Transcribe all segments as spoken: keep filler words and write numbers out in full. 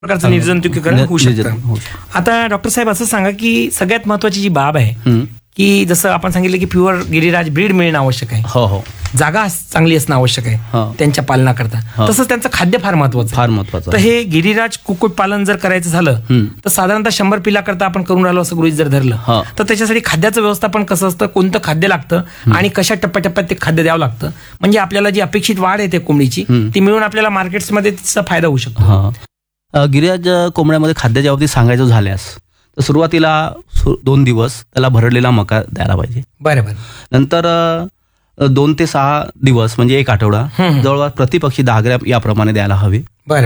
प्रकारचं निर्जंतुकीकरण होऊ शकतं. आता डॉक्टर साहेब असं सांगा की सगळ्यात महत्वाची जी बाब आहे की जसं आपण सांगितलं की प्युअर गिरिराज ब्रीड मिळणं आवश्यक आहे. हो हो जागा चांगली असणं आवश्यक आहे त्यांच्या पालनाकरता. तसंच त्यांचं खाद्य फार महत्वाचं फार महत्वाचं तर हे गिरिराज कुक्कुट पालन जर करायचं झालं तर साधारणतः शंभर पिलाकरता आपण करून राहिलो असं गृहीत जर धरलं तर त्याच्यासाठी खाद्याचं व्यवस्थापन कसं असतं, कोणतं खाद्य लागतं आणि कशा टप्प्याटप्प्यात ते खाद्य द्यावं लागतं म्हणजे आपल्याला जी अपेक्षित वाढ आहे त्या कोंबडीची ती मिळून आपल्याला मार्केट्समध्ये तिचा फायदा होऊ शकतो. गिरिराज कोंबड्यामध्ये खाद्याच्या बाबतीत सांगायचं झाल्यास तर सुरुवातीला दोन दिवस त्याला भरडलेला मका द्यायला पाहिजे. बरोबर. नंतर दोन ते सहा दिवस म्हणजे एक आठवडा जवळपास प्रतिपक्षी दहा ग्रॅम याप्रमाणे द्यायला हवे.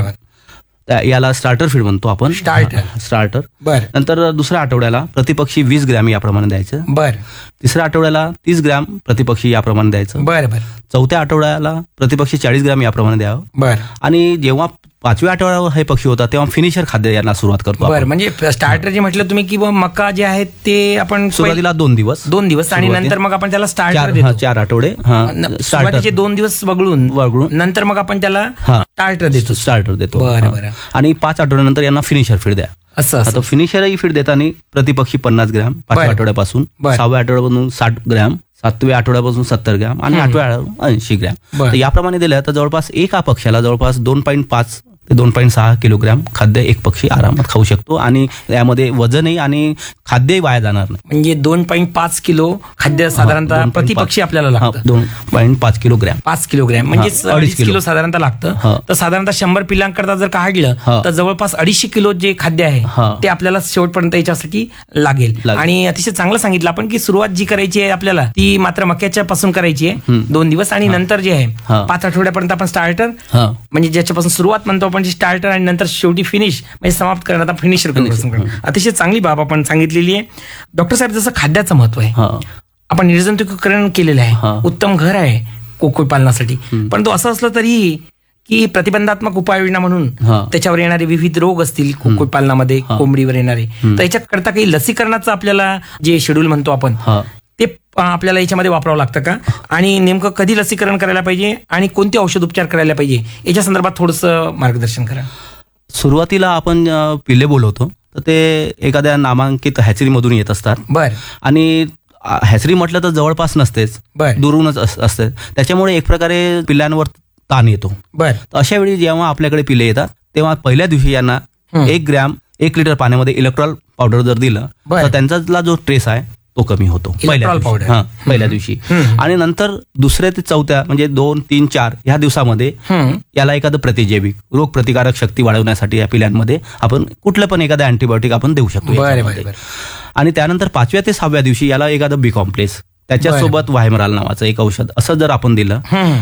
बरोबर. याला स्टार्टर फीड म्हणतो आपण. स्टार्टर स्टार्टर बरं. नंतर दुसऱ्या आठवड्याला प्रतिपक्षी वीस ग्रॅम याप्रमाणे द्यायचं. बरं. तिसऱ्या आठवड्याला तीस ग्रॅम प्रतिपक्षी याप्रमाणे द्यायचं. बरं. चौथ्या आठवड्याला प्रतिपक्षी चाळीस ग्रॅम याप्रमाणे द्यावं. बरं. आणि जेव्हा पाचव्या आठवड्यावर हे पक्षी होता तेव्हा फिनिशर खाद्य यांना सुरुवात करतो. बरं. म्हणजे स्टार्टर जे म्हटलं तुम्ही की मका जे आहेत ते आपण सुरुवातीला दोन दिवस दोन दिवस आणि नंतर मग आपण त्याला स्टार्टर चार आठवडे सुरुवातीचे दोन दिवस वगळून वगळून नंतर मग आपण त्याला स्टार्टर देतो स्टार्टर देतो. बरं बरं. आणि पाच आठवड्यानंतर यांना फिनिशर फीड द्या. असं आता फिनिशरही फीड देताना प्रतिपक्षी पन्नास ग्रॅम पाचव्या आठवड्यापासून, सहाव्या आठवड्यापासून साठ ग्रॅम, सातव्या आठवड्यापासून सत्तर ग्रॅम आणि आठव्या ऐंशी ग्रॅम याप्रमाणे दिलं तर जवळपास एका पक्षाला जवळपास दोन पॉईंट पाच ते दोन पॉईंट सहा किलोग्रॅम खाद्य एक पक्षी आरामात खाऊ शकतो आणि यामध्ये वजनही आणि खाद्यही वाया जाणार नाही. म्हणजे दोन पॉईंट पाच किलो खाद्य साधारणतः प्रतिपक्षी आपल्याला लागतं. दोन पॉईंट पाच किलोग्रॅम पाच किलोग्रॅम म्हणजे अडीच किलो साधारणतः लागतं. तर साधारणतः शंभर पिलांकरता जर काढलं तर जवळपास अडीचशे किलो जे खाद्य आहे ते आपल्याला शेवटपर्यंत याच्यासाठी लागेल. आणि अतिशय चांगलं सांगितलं आपण की सुरुवात जी करायची आहे आपल्याला ती मात्र मक्याच्या पासून करायची आहे दोन दिवस आणि नंतर जे आहे पाच आठवड्यापर्यंत आपण स्टार्टर म्हणजे ज्याच्यापासून सुरुवात म्हणतो म्हणजे स्टार्टर आणि नंतर शेवटी फिनिश म्हणजे समाप्त करण्यात फिनिशर करून. अतिशय चांगली बाब आपण सांगितलेली आहे. डॉक्टर साहेब जसं खाद्याचं महत्व आहे आपण निर्जंतुकीकरण केलेलं आहे, उत्तम घर आहे कुक्कुट पालनासाठी, परंतु असं असलं तरीही की प्रतिबंधात्मक उपाययोजना म्हणून त्याच्यावर येणारे विविध रोग असतील कुक्कुट पालनामध्ये कोंबडीवर येणारे तर याच्याकरता काही लसीकरणाचं आपल्याला जे शेड्यूल म्हणतो आपण ते आपल्याला याच्यामध्ये वापरावं लागतं का आणि नेमकं कधी लसीकरण करायला पाहिजे आणि कोणते औषध उपचार करायला पाहिजे याच्या संदर्भात थोडंसं मार्गदर्शन करा. सुरुवातीला आपण पिल्ले बोलवतो तर ते एखाद्या नामांकित हॅचरीमधून येत असतात. बर. आणि हॅचरी म्हटलं तर जवळपास नसतेच, दुरूनच असते, त्याच्यामुळे एक प्रकारे पिल्लांवर ताण येतो. बर. अशा वेळी जेव्हा आपल्याकडे पिल्ले येतात तेव्हा पहिल्या दिवशी यांना एक ग्रॅम एक लिटर पाण्यामध्ये इलेक्ट्रॉल पावडर जर दिलं तर त्यांचा जो ट्रेस आहे तो कमी होतो पहिल्या दिवशी. हा पहिल्या दिवशी. आणि नंतर दुसऱ्या ते चौथ्या म्हणजे दोन तीन चार ह्या दिवसामध्ये याला एखादं प्रतिजैविक रोग प्रतिकारक शक्ती वाढवण्यासाठी या पिल्यांमध्ये आपण कुठलं पण एखादं अँटीबायोटिक आपण देऊ शकतो. आणि त्यानंतर पाचव्या ते सहाव्या दिवशी याला एखादं बी कॉम्प्लेक्स त्याच्यासोबत व्हायमराल नावाचं एक औषध असं जर आपण दिलं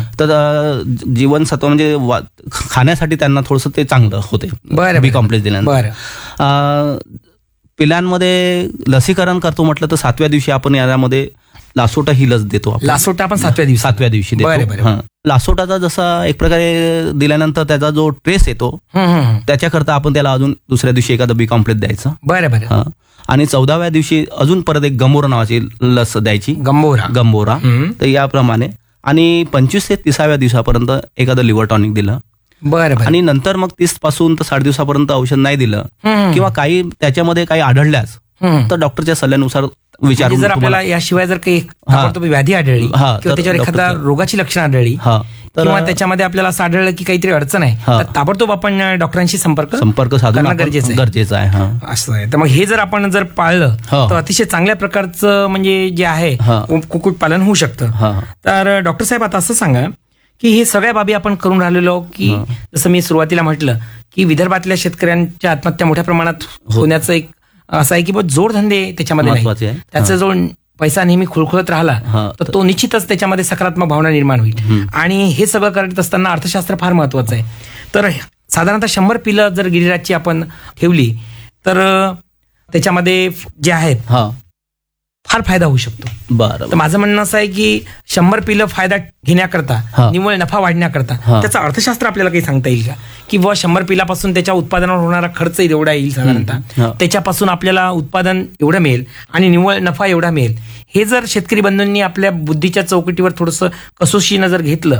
तर जीवनसत्व म्हणजे खाण्यासाठी त्यांना थोडंसं ते चांगलं होते बी कॉम्प्लेक्स दिल्यानंतर. पिलांमध्ये लसीकरण करतो म्हटलं तर सातव्या दिवशी आपण यामध्ये लासोटा ही लस देतो. लासोटा आपण सातव्या दिवशी सातव्या दिवशी देतो. लासोटाचा जसा एक प्रकारे दिल्यानंतर त्याचा जो ट्रेस येतो त्याच्याकरता आपण त्याला अजून दुसऱ्या दिवशी एखादं बी कॉम्प्लेक्स द्यायचं. बरोबर. आणि चौदाव्या दिवशी अजून परत एक गंभोरा नावाची लस द्यायची. गंभोरा गंभोरा तर याप्रमाणे. आणि पंचवीस ते तिसाव्या दिवसापर्यंत एखादं लिव्हर टॉनिक दिलं. बरं. आणि नंतर मग तीस पासून तर साठ दिवसापर्यंत औषध नाही दिलं किंवा काही त्याच्यामध्ये काही आढळल्यास तर डॉक्टरच्या सल्ल्यानुसार विचारून जर आपल्याला याशिवाय जर काही व्याधी आढळली किंवा त्याच्यावर एखाद्या रोगाची लक्षणं आढळली किंवा त्याच्यामध्ये आपल्याला असं आढळलं की काहीतरी अडचण आहे तर ताबडतोब आपण डॉक्टरांशी संपर्क संपर्क साधणं गरजेचं गरजेचं आहे. असं आहे. तर मग हे जर आपण जर पाळलं तर अतिशय चांगल्या प्रकारचं म्हणजे जे आहे कुक्कुट पालन होऊ शकतं. तर डॉक्टर साहेब आता असं सांगा की हे सगळ्या बाबी आपण करून राहिलेलो की जसं मी सुरुवातीला म्हटलं की विदर्भातल्या शेतकऱ्यांच्या आत्महत्या मोठ्या प्रमाणात होण्याचं एक असं आहे की जोडधंदे त्याच्यामध्ये नाही, त्याचा जो पैसा नेहमी खुळखुळत राहिला तर तो निश्चितच त्याच्यामध्ये सकारात्मक भावना निर्माण होईल. आणि हे सगळं करत असताना अर्थशास्त्र फार महत्वाचं आहे. तर साधारणतः शंभर पिलं जर गिरिराजची आपण ठेवली तर त्याच्यामध्ये जे आहेत फार फायदा होऊ शकतो. बरं. तर माझं म्हणणं असं आहे की शंभर पिलं फायदा घेण्याकरता निव्वळ नफा वाढण्याकरता त्याचं अर्थशास्त्र आपल्याला काही सांगता येईल का की बुवा शंभर पिलापासून त्याच्या उत्पादनावर होणारा खर्च एवढा येईल साधारणतः त्याच्यापासून आपल्याला उत्पादन एवढं मिळेल आणि निव्वळ नफा एवढा मिळेल. हे जर शेतकरी बंधूंनी आपल्या बुद्धीच्या चौकटीवर थोडंसं कसोशीनं जर घेतलं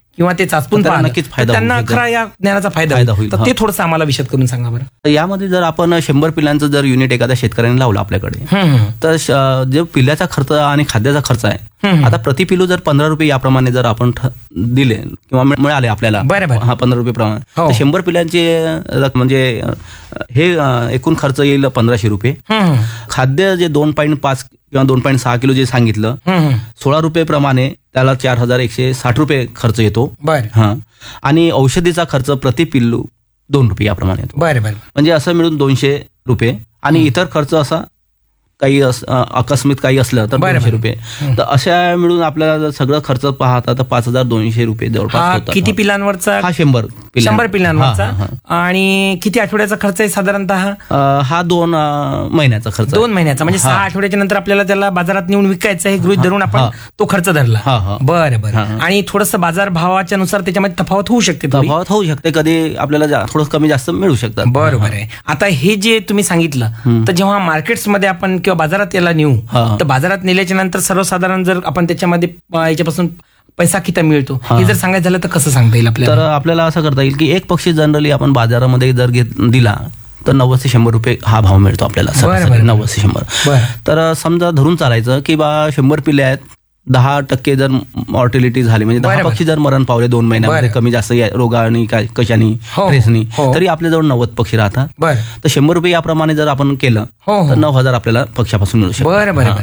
किंवा ते चाचपून पाहिलं नक्कीच फायदा त्यांना खरा या ज्ञानाचा फायदा होईल. तर ते थोडंसं आम्हाला विशद करून सांगा बरं. तर यामध्ये जर आपण शंभर पिल्लांचं जर युनिट एखाद्या शेतकऱ्याने लावलं आपल्याकडे, तर जो पिल्ल्याचा खर्च आणि खाद्याचा खर्च आहे, आता प्रति पिलू जर पंधरा रुपये याप्रमाणे जर आपण दिले किंवा मिळाले आपल्याला, हा पंधरा रुपये प्रमाणे, तर शंभर पिल्लांचे म्हणजे हे एकूण खर्च येईल पंधराशे रुपये. खाद्य जे दोन पॉईंट पाच किंवा दोन पॉईंट सहा किलो जे सांगितलं, सोळा रुपये प्रमाणे त्याला चार हजार एकशे साठ रुपये खर्च येतो. हा, आणि औषधीचा खर्च प्रति पिल्लू दोन रुपये याप्रमाणे येतो. म्हणजे असं मिळून दोनशे रुपये. आणि इतर खर्च असा काही अकस्मित काही असलं तर दोनशे रुपये. तर अशा मिळून आपल्याला सगळं खर्च पाहता तर पाच हजार दोनशे रुपये जवळपास होतात. किती पिलांवरचा? हा शंभर शंभर पिलांवरचा. आणि किती आठवड्याचा खर्च आहे साधारणतः? हा दोन महिन्याचा खर्च. दोन महिन्याचा म्हणजे सहा आठवड्याच्या नंतर आपल्याला त्याला बाजारात नेऊन विकायचं हे गृहीत धरून आपण तो खर्च धरला. बरं बरं. आणि थोडंसं बाजार भावाच्या नुसार त्याच्यामध्ये तफावत होऊ शकते. तफावत होऊ शकते, कधी आपल्याला थोडं कमी जास्त मिळू शकतात. बरोबर आहे. आता हे जे तुम्ही सांगितलं, तर जेव्हा मार्केट्समध्ये आपण किंवा बाजारात याला नेऊ, तर बाजारात नेल्याच्या नंतर सर्वसाधारण जर आपण त्याच्यामध्ये याच्यापासून पैसा किती मिळतो हे जर सांगायचं झालं तर कसं सांगता येईल आपल्याला? तर आपल्याला असं करता येईल की एक पक्षी जनरली आपण बाजारामध्ये जर दिला तर नव्वद ते शंभर रुपये हा भाव मिळतो आपल्याला. नव्वद ते शंभर. तर समजा धरून चालायचं की बा शंभर पिल्ले आहेत, दहा टक्के जर मॉर्टिलिटी झाली म्हणजे दहा पक्षी जर मरण पावले दोन महिन्यामध्ये कमी जास्त रोगाने कशानी ट्रेसनी, तरी आपल्याजवळ नव्वद पक्षी राहतात. तर शंभर रुपये याप्रमाणे जर आपण केलं तर नऊ हजार आपल्याला पक्षापासून मिळू शकतो.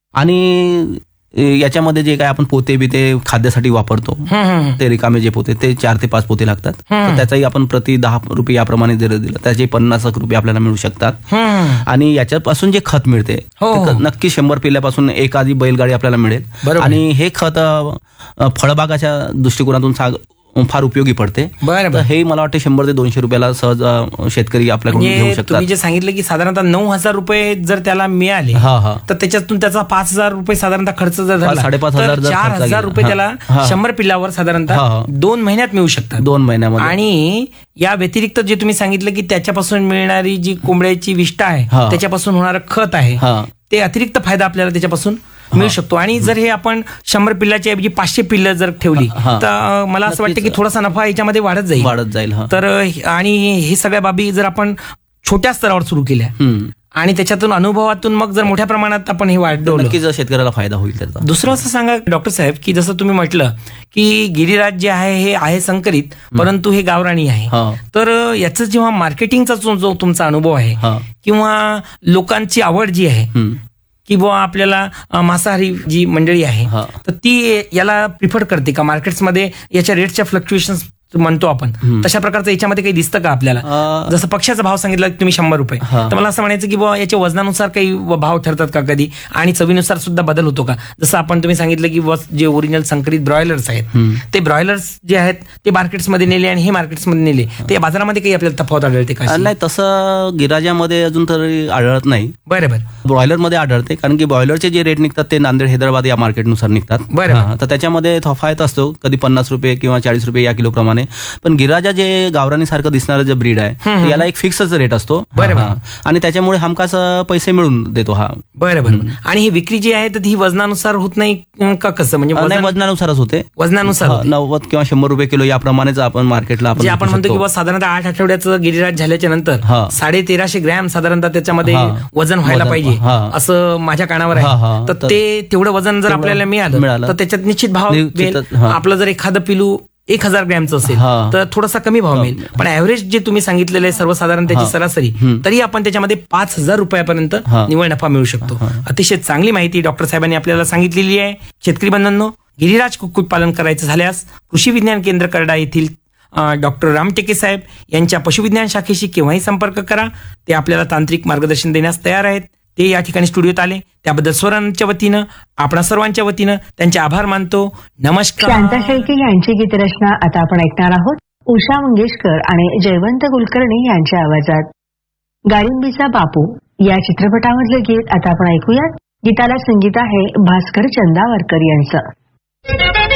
आणि याच्यामध्ये जे काय आपण पोते बिते खाद्यासाठी वापरतो ते रिकामे जे पोते ते चार ते पाच पोते लागतात. तर त्याचाही आपण प्रति दहा रुपये याप्रमाणे जर दिलं त्याचे पन्नास रुपये आपल्याला मिळू शकतात. आणि याच्यापासून जे खत मिळते नक्की शंभर पिल्ल्यापासून एक आधी बैलगाडी आपल्याला मिळेल. आणि हे खत फळबागाच्या दृष्टिकोनातून फार उपयोगी पडते. बरं, हे मला वाटतं शंभर ते दोनशे रुपयाला सहज शेतकरी आपल्याकडून घेऊ शकतात. तुम्ही जे सांगितलं की साधारणतः नऊ हजार रुपये जर त्याला मिळाले तर त्याच्यातून त्याचा पाच हजार रुपये साधारणतः खर्च जर झाला, साडेपाच हजार चार हजार रुपये त्याला शंभर पिल्लावर साधारणतः दोन महिन्यात मिळू शकतात. दोन महिन्यामध्ये. आणि या व्यतिरिक्त जे तुम्ही सांगितलं की त्याच्यापासून मिळणारी जी कोंबड्याची विष्ठा आहे त्याच्यापासून होणारं खत आहे ते अतिरिक्त फायदा आपल्याला त्याच्यापासून मिळू शकतो. आणि जर हे आपण शंभर पिल्लाच्या ऐवजी पाचशे पिल्ल जर ठेवली तर मला असं वाटतं की थोडासा नफा याच्यामध्ये वाढत जाईल वाढत जाईल तर. आणि हे सगळ्या बाबी जर आपण छोट्या स्तरावर सुरू केल्या आणि त्याच्यातून अनुभवातून मग जर मोठ्या प्रमाणात आपण हे वाढवलं नक्कीच शेतकऱ्याला फायदा होईल त्याचा. दुसरं असं सांगा डॉक्टर साहेब की जसं तुम्ही म्हटलं की गिरिराज जे आहे हे आहे संकरित परंतु हे गावराणी आहे, तर याचं जेव्हा मार्केटिंगचा जो तुमचा अनुभव आहे किंवा लोकांची आवड जी आहे की बुवा आपल्याला मांसाहारी जी मंडळी आहे तर ती याला प्रिफर करते का मार्केट्समध्ये? याच्या रेटच्या फ्लक्च्युएशन्स म्हणतो आपण तशा प्रकारचं याच्यामध्ये काही दिसतं का आपल्याला? जसं पक्षाचा भाव सांगितला तुम्ही शंभर रुपये, तर मला असं म्हणायचं की बुवा याच्या वजनानुसार काही भाव ठरतात का कधी आणि चवीनुसार सुद्धा बदल होतो का? जसं आपण तुम्ही सांगितलं की जे ओरिजिनल संकरित ब्रॉयलर्स आहेत ते ब्रॉयलर्स जे आहेत ते मार्केट्समध्ये नेले आणि हे मार्केट्समध्ये नेले ते बाजारामध्ये काही आपल्याला तफावत आढळते का? नाही, तसं गिराजामध्ये अजून तरी आढळत नाही. बरोबर. ब्रॉयलरमध्ये आढळते कारण की ब्रॉयलरचे जे रेट निघतात ते नांदेड हैदराबाद या मार्केटनुसार निघतात. बरं. तर त्याच्यामध्ये तफावत असतो, कधी पन्नास रुपये किंवा चाळीस रुपये या किलो प्रमाणे. पण गिराजा जे गावरानी सारखं दिसणारं जे ब्रीड आहे याला एक फिक्सच रेट असतो. बरोबर. आणि त्याच्यामुळे हमखास पैसे मिळून देतो हा. बरोबर. आणि ही विक्री जी आहे तर ही वजनानुसार होत नाही का? कसं म्हणजे वजनानुसारच होते. वजनानुसार नव्वद किंवा शंभर रुपये किलो याप्रमाणेच आपण मार्केटला आपण आपण म्हणतो की साधारणतः आठ आठवड्याचं गिरिराज झाल्याच्या नंतर साडे तेराशे ग्रॅम साधारणतः त्याच्यामध्ये वजन व्हायला पाहिजे असं माझ्या कानावर आहे. तर ते तेवढं वजन जर आपल्याला मिळालं तर त्याच्यात निश्चित भाव मिळेल. आपलं जर एखादं पिलू एक हजार ग्रॅमचं असेल तर थोडासा कमी भाव मिळेल. पण ऍव्हरेज जे तुम्ही सांगितलेलं आहे सर्वसाधारण त्याची सरासरी तरी आपण त्याच्यामध्ये पाच हजार रुपयापर्यंत निव्वळ नफा मिळू शकतो. अतिशय चांगली माहिती डॉक्टर साहेबांनी आपल्याला सांगितलेली आहे. शेतकरी बंधूंनो, गिरिराज कुक्कुटपालन करायचं झाल्यास कृषी विज्ञान केंद्र करडा येथील डॉक्टर रामटेके साहेब यांच्या पशुविज्ञान शाखेशी केव्हाही संपर्क करा. ते आपल्याला तांत्रिक मार्गदर्शन देण्यास तयार आहेत. ते या ठिकाणी स्टुडिओत आले त्याबद्दल स्वरांच्या वतीनं आपणा सर्वांच्या वतीनं त्यांचे आभार मानतो. नमस्कार. शांता शेळके यांची गीतरचना आता आपण ऐकणार आहोत. उषा मंगेशकर आणि जयवंत कुलकर्णी यांच्या आवाजात गारिंबीचा बापू या चित्रपटामधलं गीत आता आपण ऐकूयात. गीताला संगीत आहे भास्कर चंदावरकर यांचं.